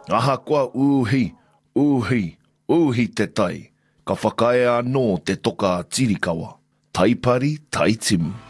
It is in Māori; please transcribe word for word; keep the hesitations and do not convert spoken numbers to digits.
Aha kua uhi, uhi, uhi te tai. Ka whakae anō te toka tirikawa. Taipari, taitimu.